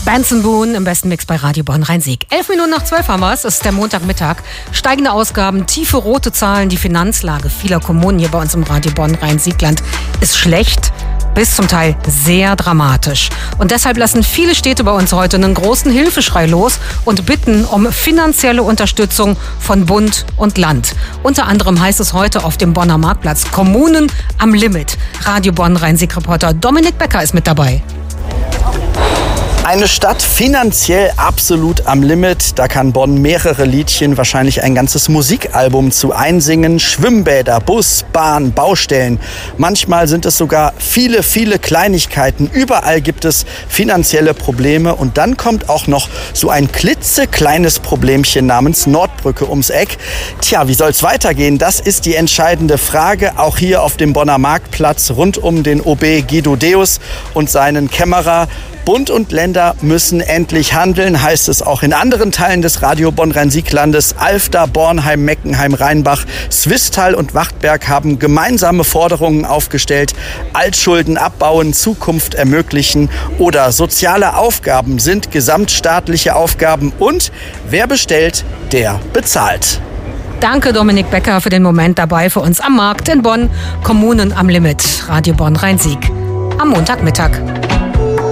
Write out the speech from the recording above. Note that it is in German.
Benson Boone im besten Mix bei Radio Bonn Rhein-Sieg. 11:11 haben wir es, es ist der Montagmittag. Steigende Ausgaben, tiefe rote Zahlen, die Finanzlage vieler Kommunen hier bei uns im Radio Bonn Rhein-Sieg-Land ist schlecht bis zum Teil sehr dramatisch. Und deshalb lassen viele Städte bei uns heute einen großen Hilfeschrei los und bitten um finanzielle Unterstützung von Bund und Land. Unter anderem heißt es heute auf dem Bonner Marktplatz: Kommunen am Limit. Radio Bonn Rhein-Sieg-Reporter Dominik Becker ist mit dabei. Eine Stadt finanziell absolut am Limit. Da kann Bonn mehrere Liedchen, wahrscheinlich ein ganzes Musikalbum zu einsingen. Schwimmbäder, Bus, Bahn, Baustellen. Manchmal sind es sogar viele, viele Kleinigkeiten. Überall gibt es finanzielle Probleme. Und dann kommt auch noch so ein klitzekleines Problemchen namens Nordbrücke ums Eck. Tja, wie soll es weitergehen? Das ist die entscheidende Frage. Auch hier auf dem Bonner Marktplatz rund um den OB Guido Deus und seinen Kämmerer. Bund und Länder müssen endlich handeln, heißt es auch in anderen Teilen des Radio Bonn Rhein-Sieg-Landes. Alfter, Bornheim, Meckenheim, Rheinbach, Swisttal und Wachtberg haben gemeinsame Forderungen aufgestellt. Altschulden abbauen, Zukunft ermöglichen oder soziale Aufgaben sind gesamtstaatliche Aufgaben. Und wer bestellt, der bezahlt. Danke Dominik Becker für den Moment dabei für uns am Markt in Bonn. Kommunen am Limit. Radio Bonn Rhein-Sieg am Montagmittag.